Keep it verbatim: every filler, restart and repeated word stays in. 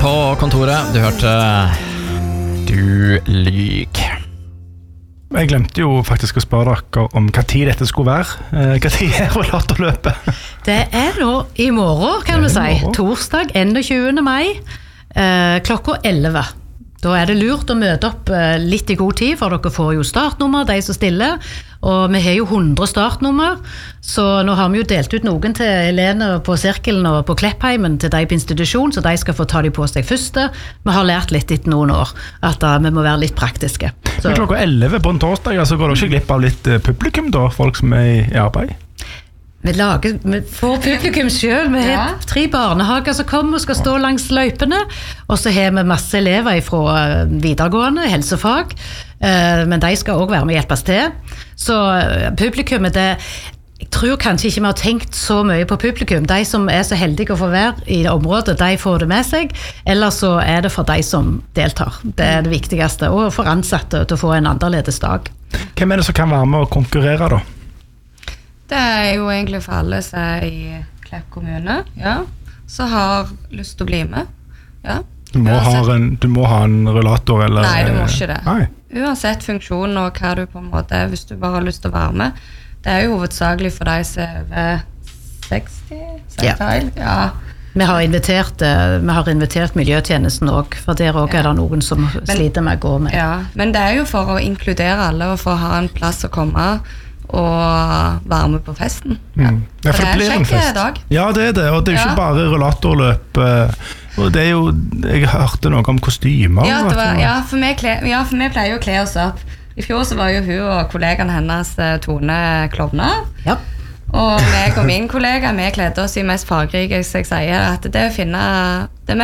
På kontoret, du hørte Du lyg. Jeg glemte jo faktisk å spørre dere om hva tid dette skulle være. Hva tid er rullatorløpet? Det er nå i morgen, kan vi si. morgen. Torsdag enogtyvende mai, eh, klokka elleve. Da er det lurt å møte opp eh, litt i god tid, for dere får jo startnummer, de som stiller. Og vi har jo hundre startnummer, så nå har vi jo delt ut noen til Helene på Sirkelen og på Kleppheimen, til de på institusjon, så de skal få ta de på seg første. Vi har lært litt etter noen år, at uh, vi må være litt praktiske. Så. Men klokka elleve på en torsdag, så går det ikke glipp av litt uh, publikum da, folk som er i, i arbeid? Vi, lager, vi får publikum selv, vi har ja. tre barnehager som kommer og skal stå langs løypene, og så har vi masse elever fra videregående, helsefag, men de skal også være med og hjelpes til. Så publikummet, det, jeg tror kanskje ikke vi har tenkt så mye på publikum. De som er så heldige å få være i området, de får det med seg, eller så er det for de som deltar. Det er det viktigste, og for ansatte til å få en annerledes dag. Hvem er det som kan være med og konkurrere da? Det er jo egentlig for alle som er i Klepp kommune, ja. Så har lyst til å bli med, ja. Du må, ha en, du må ha en rullator, eller? Nei, du må ikke det. Nei. Uansett funksjon og hva du på en måte, hvis du bare har lyst til å være med. Det er jo hovedsakelig for deg som er over seksti, seksti, ja. ja. Vi har invitert, vi har invitert miljøtjenesten også, for der også ja. er det noen som men, sliter med å gå med. Ja, men det er jo for å inkludere alle og for å ha en plass å komme og være med på festen. Ja. Mm. Ja, for det, det er en kjekk dag. Ja, det er det, og det er jo ja. ikke bare rullatorløp. Og det er jo, jeg hørte noe om kostymer. Ja, det var, ja, for vi, kle, ja, for vi pleier jo å kle oss opp. I fjor så var jo hun og kollegaen hennes Tone klovner. Ja. Og meg og min kollega, vi kledde oss i mest fargerike, så jeg sier at det å finne det